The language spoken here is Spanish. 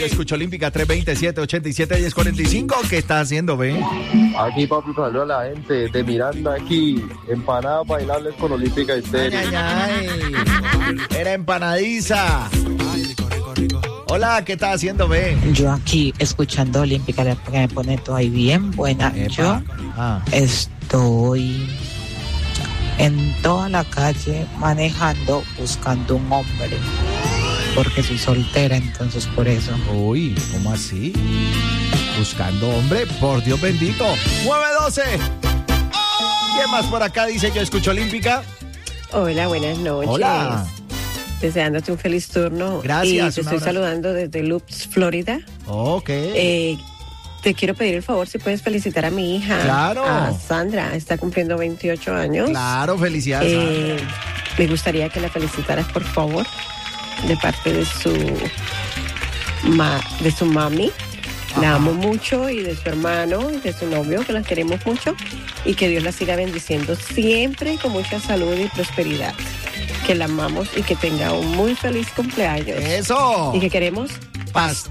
Yo escucho Olímpica 327-87-1045. ¿Qué estás haciendo, ve? Aquí, papi, saludo a la gente de Miranda, aquí, empanadas bailables con Olímpica Estéreo. Ay, ay, ay. Era empanadiza. Hola, ¿qué estás haciendo, ve? Yo aquí escuchando Olímpica, que me pone todo ahí bien buena. Epa. Yo estoy en toda la calle manejando, buscando un hombre, porque soy soltera, entonces por eso. Uy, ¿cómo así? Buscando hombre, por Dios bendito. 912. ¿Quién más por acá dice yo escucho Olímpica? Hola, buenas noches. Hola. Deseándote un feliz turno. Gracias. Y te estoy saludando desde Loops, Florida. Ok. Te quiero pedir el favor si puedes felicitar a mi hija. Claro. A Sandra, está cumpliendo 28 años. Claro, felicidades. Me gustaría que la felicitaras, por favor, de parte de su mami. La amo mucho, y de su hermano, y de su novio, que las queremos mucho, y que Dios la siga bendiciendo siempre con mucha salud y prosperidad. Que la amamos y que tenga un muy feliz cumpleaños. Eso. Y que queremos Paz.